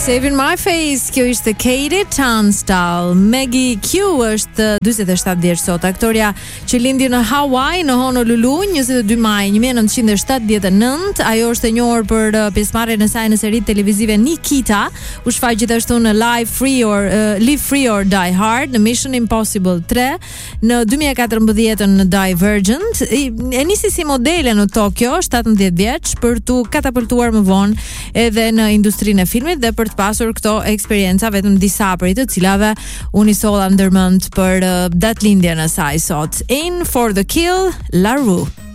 Saving My Face, kjo ishte Katie Tunstall. Maggie Q është 47 vjeç sot. Aktoria që lindi në Hawaii, në Honolulu, 22 maj 1979. Ajo është e njohur për pjesëmarrjen e saj në seritë televizive Nikita. U shfaq gjithashtu në Live Free or Die Hard, në Mission Impossible 3, në 2014 në Divergent. E nisi si modele në Tokyo, 17 vjeç, për tu katapultuar më vonë edhe në industrinë e filmit dhe për të pasur këto eksperienca, vetëm disa prej të cilave unë i solla ndërmend për datëlindjen e saj sot. In for the Kill, La Rue.